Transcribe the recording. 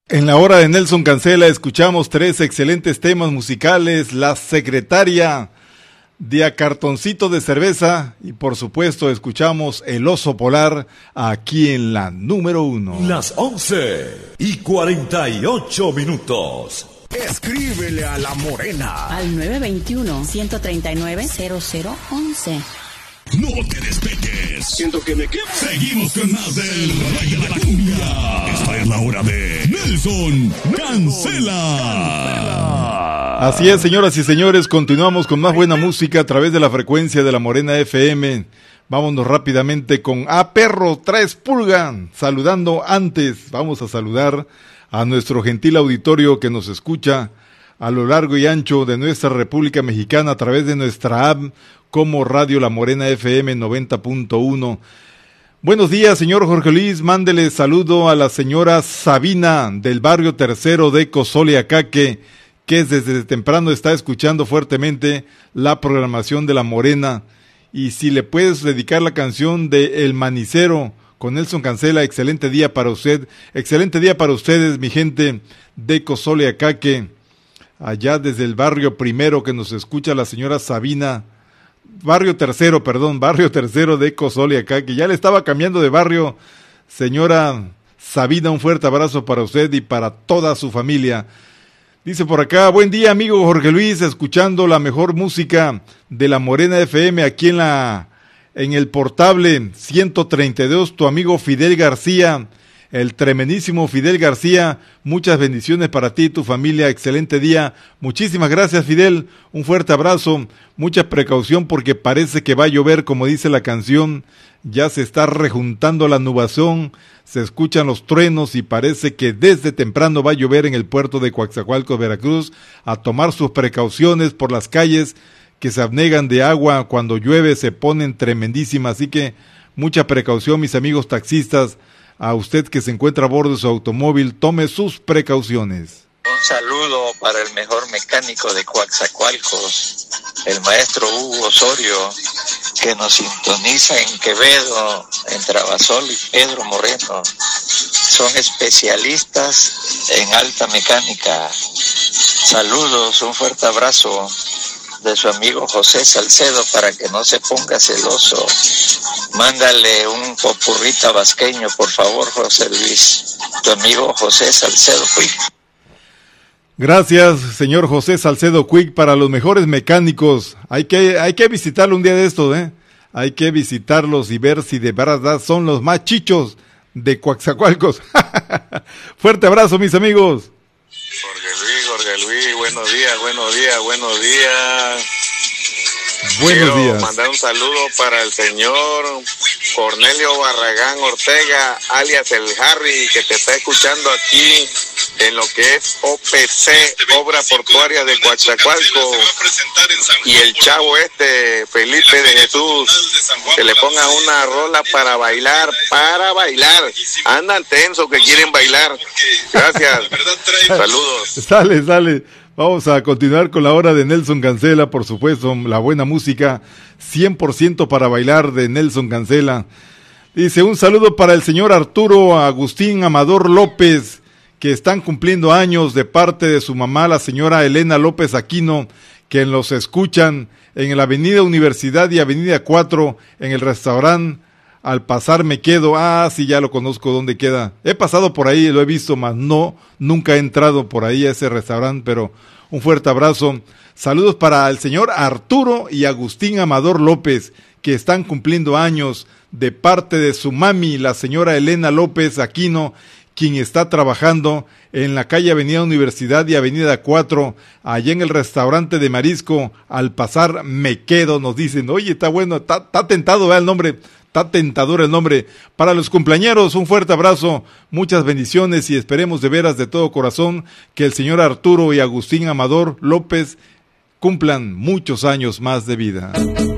En la hora de Nelson Cancela escuchamos tres excelentes temas musicales: La Secretaria, de A Cartoncito de Cerveza y por supuesto escuchamos El Oso Polar aquí en la número 1. Las 11:48. Escríbele a La Morena al 921-139-0011. No te despegues. Siento que me quedo. Seguimos con más del Rey de la Cumbia. Esta es la hora de Nelson Cancela. Así es, señoras y señores, continuamos con más buena música a través de la frecuencia de la Morena FM. Vámonos rápidamente con A Perro Traes Pulga. Saludando antes, vamos a saludar a nuestro gentil auditorio que nos escucha a lo largo y ancho de nuestra República Mexicana a través de nuestra app como Radio La Morena FM 90.1. Buenos días, señor Jorge Luis. Mándele saludo a la señora Sabina del barrio Tercero de Cozoleacaque, que desde temprano está escuchando fuertemente la programación de La Morena. Y si le puedes dedicar la canción de El Manicero con Nelson Cancela, excelente día para usted. Excelente día para ustedes, mi gente de Cozoleacaque. Allá desde el barrio primero que nos escucha la señora Sabina. Barrio tercero de Cozoleacaque. Ya le estaba cambiando de barrio, señora Sabina, un fuerte abrazo para usted y para toda su familia. Dice por acá: buen día, amigo Jorge Luis, escuchando la mejor música de la Morena FM aquí en el portable 132, tu amigo Fidel García, el tremendísimo Fidel García. Muchas bendiciones para ti y tu familia, excelente día. Muchísimas gracias, Fidel, un fuerte abrazo, mucha precaución porque parece que va a llover, como dice la canción. Ya se está rejuntando la nubazón, se escuchan los truenos y parece que desde temprano va a llover en el puerto de Coatzacoalcos, Veracruz. A tomar sus precauciones por las calles que se abnegan de agua cuando llueve, se ponen tremendísimas, así que mucha precaución, mis amigos taxistas. A usted que se encuentra a bordo de su automóvil, tome sus precauciones. Un saludo para el mejor mecánico de Coatzacoalcos, el maestro Hugo Osorio, que nos sintoniza en Quevedo, en Trabasol y Pedro Moreno. Son especialistas en alta mecánica. Saludos, un fuerte abrazo de su amigo José Salcedo para que no se ponga celoso. Mándale un popurrí tabasqueño, por favor, José Luis. Tu amigo José Salcedo Quick. Gracias, señor José Salcedo Quick, para los mejores mecánicos. Hay que visitarlo un día de estos, Hay que visitarlos y ver si de verdad son los más chichos de Coatzacoalcos. Fuerte abrazo, mis amigos. Jorge Luis, buenos días. Buenos días. Mandar un saludo para el señor Cornelio Barragán Ortega, alias el Harry, que te está escuchando aquí en lo que es OPC, Obra Portuaria de Coatzacoalcos, y el chavo Felipe de Jesús, que le pongan una rola para bailar, andan tensos que quieren bailar. Gracias, saludos. Sale. Vamos a continuar con la hora de Nelson Cancela, por supuesto, la buena música, 100% para bailar de Nelson Cancela. Dice, un saludo para el señor Arturo Agustín Amador López, que están cumpliendo años, de parte de su mamá, la señora Elena López Aquino, que los escuchan en la Avenida Universidad y Avenida 4, en el restaurante Al Pasar Me Quedo. Sí, ya lo conozco dónde queda. He pasado por ahí, lo he visto, mas nunca he entrado por ahí a ese restaurante, pero un fuerte abrazo. Saludos para el señor Arturo y Agustín Amador López, que están cumpliendo años, de parte de su mami, la señora Elena López Aquino, quien está trabajando en la calle Avenida Universidad y Avenida 4, allá en el restaurante de marisco Al Pasar Me Quedo. Nos dicen, oye, está bueno, está tentado, el nombre. Está tentador el nombre. Para los cumpleañeros, un fuerte abrazo, muchas bendiciones y esperemos de veras de todo corazón que el señor Arturo y Agustín Amador López cumplan muchos años más de vida.